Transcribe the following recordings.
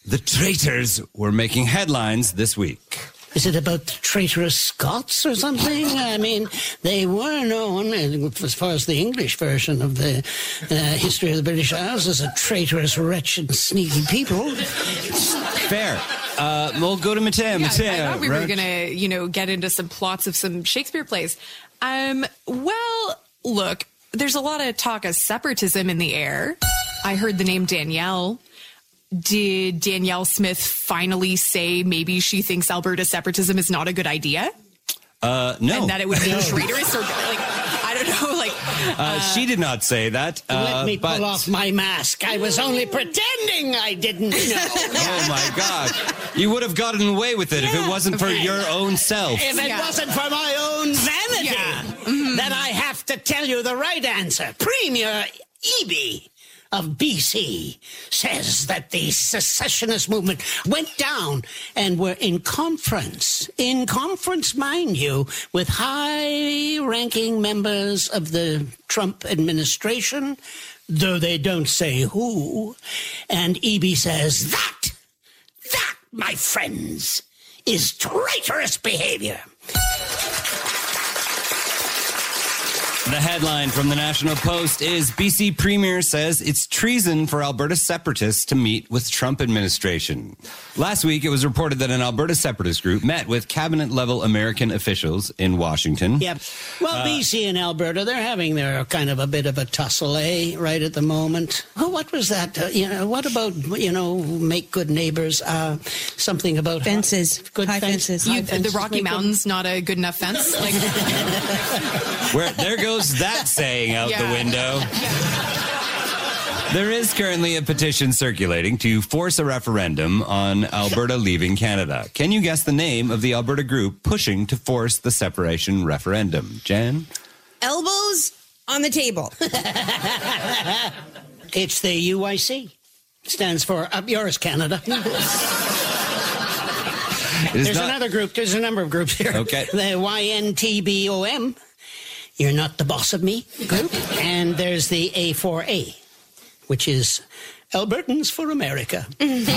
The traitors were making headlines this week. Is it about the traitorous Scots or something? I mean, they were known, as far as the English version of the history of the British Isles, as a traitorous, wretched, sneaky people. Fair. We'll go to Mateo. I thought we were going to, get into some plots of some Shakespeare plays. Well, look, there's a lot of talk of separatism in the air. I heard the name Danielle. Did Danielle Smith finally say maybe she thinks Alberta separatism is not a good idea? No. And that it would be traitorous or I don't know, she did not say that. Let me pull off my mask. I was only pretending I didn't know. Oh, my God. You would have gotten away with it if it wasn't for your own self. If it wasn't for my own vanity, then I have to tell you the right answer. Premier Eby of BC says that the secessionist movement went down and were in conference, mind you, with high-ranking members of the Trump administration, though they don't say who. And Eby says, that, my friends, is traitorous behavior. The headline from the National Post is BC Premier says it's treason for Alberta separatists to meet with Trump administration. Last week, it was reported that an Alberta separatist group met with cabinet-level American officials in Washington. Yep. Well, BC and Alberta, they're having their kind of a bit of a tussle, right at the moment. Oh, what was that? What about, make good neighbors? Something about fences. Good high fences. The Rocky Mountains, not a good enough fence? There goes that saying out the window. There is currently a petition circulating to force a referendum on Alberta leaving Canada. Can you guess the name of the Alberta group pushing to force the separation referendum? Jan? Elbows on the table. It's the UIC. Stands for Up Yours, Canada. There's another group. There's a number of groups here. Okay. The YNTBOM. You're Not the Boss of Me group. And there's the A4A, which is Albertans for America.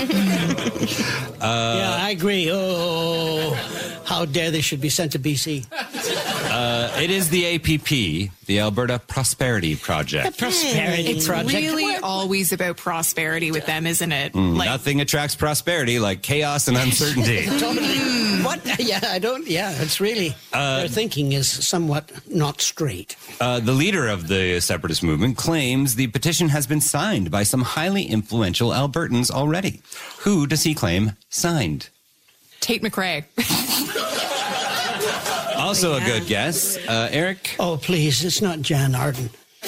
Yeah, I agree. Oh, how dare they should be sent to BC. It is the APP, the Alberta Prosperity Project. The Prosperity Project. It's really always about prosperity with them, isn't it? Nothing attracts prosperity like chaos and uncertainty. Totally. What? It's really, their thinking is somewhat not straight. The leader of the separatist movement claims the petition has been signed by some highly influential Albertans already. Who does he claim signed? Tate McRae. Also a good guess. Eric? Oh, please, it's not Jan Arden.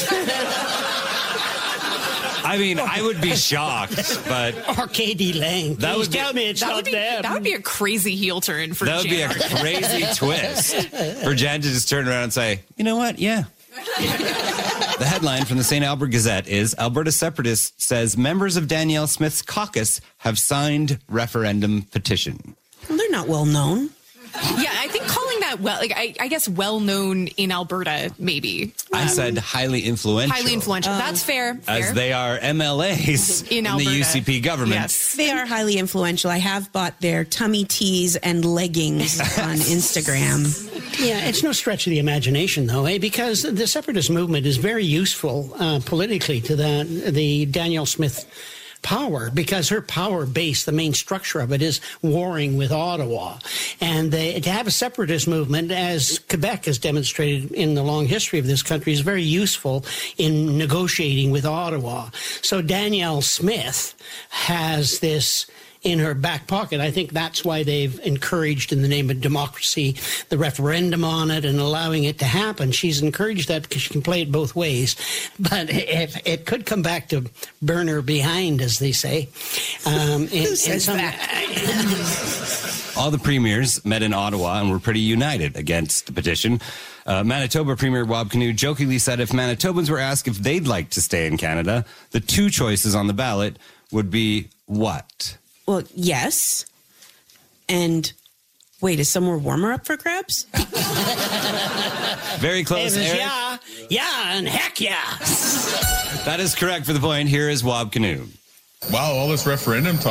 I mean, I would be shocked, but... Or Katie Lang. Please tell me it's not them. That would be a crazy heel turn for Jan. That would be a crazy twist for Jan to just turn around and say, you know what? Yeah. The headline from the St. Albert Gazette is Alberta Separatist says members of Danielle Smith's caucus have signed referendum petition. Well, they're not well known. Yeah, I think calling that I guess well known in Alberta, maybe. I said highly influential. Highly influential. That's fair. As they are MLAs in the UCP government. Yes. They are highly influential. I have bought their tummy tees and leggings on Instagram. Yeah, it's no stretch of the imagination, though, because the separatist movement is very useful politically to the Danielle Smith power, because her power base, the main structure of it, is warring with Ottawa. And to have a separatist movement, as Quebec has demonstrated in the long history of this country, is very useful in negotiating with Ottawa. So Danielle Smith has this in her back pocket. I think that's why they've encouraged, in the name of democracy, the referendum on it and allowing it to happen. She's encouraged that because she can play it both ways. But it could come back to burn her behind, as they say. Who says that? All the premiers met in Ottawa and were pretty united against the petition. Manitoba Premier Wab Kinew jokingly said if Manitobans were asked if they'd like to stay in Canada, the two choices on the ballot would be what? Well, yes. And wait, is somewhere warmer up for grabs? Very close, Eric. Yeah, and heck yeah. That is correct for the point. Here is Wab Kinew. Wow, all this referendum talk.